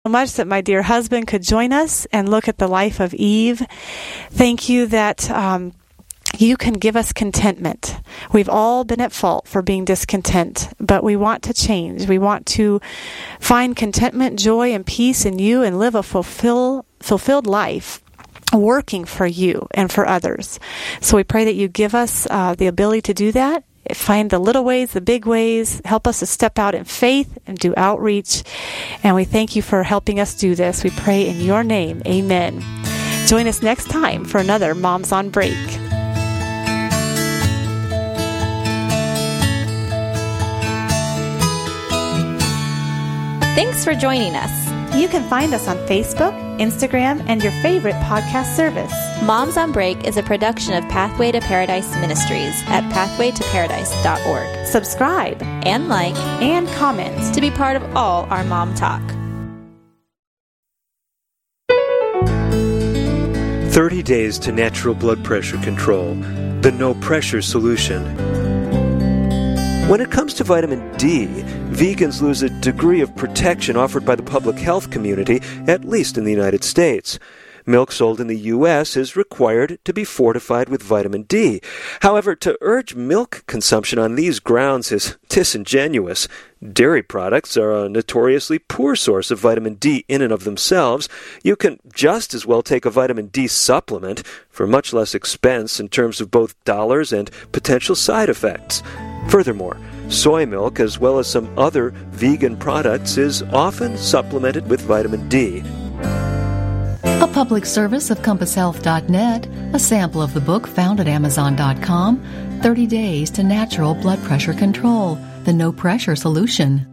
So much that my dear husband could join us and look at the life of Eve. Thank you that you can give us contentment. We've all been at fault for being discontent, but we want to change. We want to find contentment, joy, and peace in you and live a fulfilled life, working for you and for others. So we pray that you give us the ability to do that. Find the little ways, the big ways. Help us to step out in faith and do outreach. And we thank you for helping us do this. We pray in your name. Amen. Join us next time for another Moms on Break. Thanks for joining us. You can find us on Facebook, Instagram, and your favorite podcast service. Moms on Break is a production of Pathway to Paradise Ministries at pathwaytoparadise.org. Subscribe and like and comment to be part of all our mom talk. 30 Days to Natural Blood Pressure Control, the No Pressure Solution. When it comes to vitamin D, vegans lose a degree of protection offered by the public health community, at least in the United States. Milk sold in the U.S. is required to be fortified with vitamin D. However, to urge milk consumption on these grounds is disingenuous. Dairy products are a notoriously poor source of vitamin D in and of themselves. You can just as well take a vitamin D supplement for much less expense in terms of both dollars and potential side effects. Furthermore, soy milk, as well as some other vegan products, is often supplemented with vitamin D. A public service of CompassHealth.net, a sample of the book found at Amazon.com, 30 Days to Natural Blood Pressure Control, the No Pressure Solution.